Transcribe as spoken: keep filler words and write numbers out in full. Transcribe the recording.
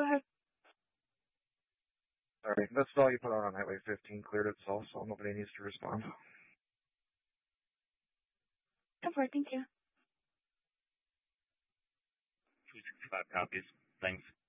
ahead. Sorry, that's all you put out on Highway fifteen cleared itself, so nobody needs to respond. Go for it, thank you. two sixty-five copies. Thanks.